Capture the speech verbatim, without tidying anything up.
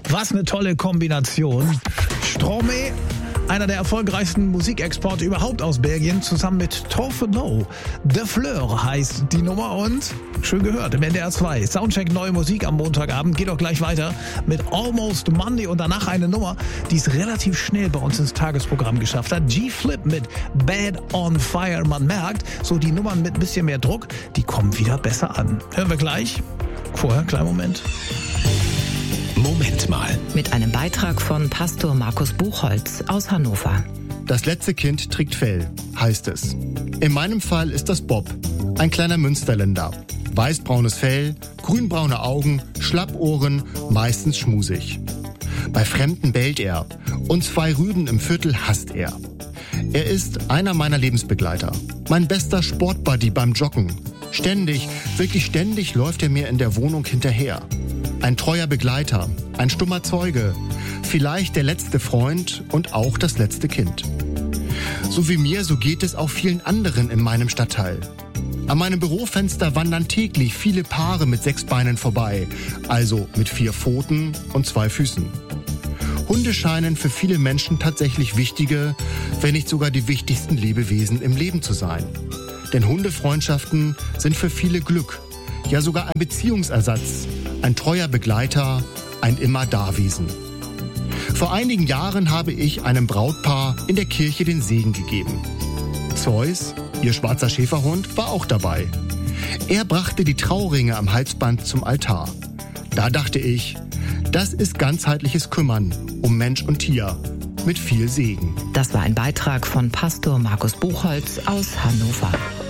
Was eine tolle Kombination. Stromae, einer der erfolgreichsten Musikexporte überhaupt aus Belgien, zusammen mit Tofano. De Fleur heißt die Nummer und schön gehört im N D R zwei. Soundcheck neue Musik am Montagabend. Geht auch gleich weiter mit Almost Monday und danach eine Nummer, die es relativ schnell bei uns ins Tagesprogramm geschafft hat. G-Flip mit Bad on Fire. Man merkt, so die Nummern mit ein bisschen mehr Druck, die kommen wieder besser an. Hören wir gleich. Vorher, kleinen Moment. Moment mal. Mit einem Beitrag von Pastor Markus Buchholz aus Hannover. Das letzte Kind trägt Fell, heißt es. In meinem Fall ist das Bob, ein kleiner Münsterländer. Weißbraunes Fell, grünbraune Augen, Schlappohren, meistens schmusig. Bei Fremden bellt er und zwei Rüden im Viertel hasst er. Er ist einer meiner Lebensbegleiter, mein bester Sportbuddy beim Joggen. Ständig, wirklich ständig läuft er mir in der Wohnung hinterher. Ein treuer Begleiter, ein stummer Zeuge, vielleicht der letzte Freund und auch das letzte Kind. So wie mir, so geht es auch vielen anderen in meinem Stadtteil. An meinem Bürofenster wandern täglich viele Paare mit sechs Beinen vorbei, also mit vier Pfoten und zwei Füßen. Hunde scheinen für viele Menschen tatsächlich wichtige, wenn nicht sogar die wichtigsten Lebewesen im Leben zu sein. Denn Hundefreundschaften sind für viele Glück, ja sogar ein Beziehungsersatz, ein treuer Begleiter, ein Immer-Dawesen. Vor einigen Jahren habe ich einem Brautpaar in der Kirche den Segen gegeben. Zeus, ihr schwarzer Schäferhund, war auch dabei. Er brachte die Trauringe am Halsband zum Altar. Da dachte ich, das ist ganzheitliches Kümmern um Mensch und Tier mit viel Segen. Das war ein Beitrag von Pastor Markus Buchholz aus Hannover.